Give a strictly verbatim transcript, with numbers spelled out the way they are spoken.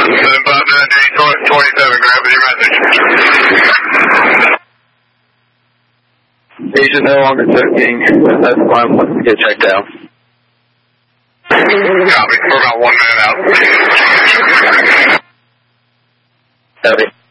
seven five nine twenty-seven, grab your message. Agent no longer soaking. That's why I'm looking to get checked out. Copy. We're about one minute out. Copy.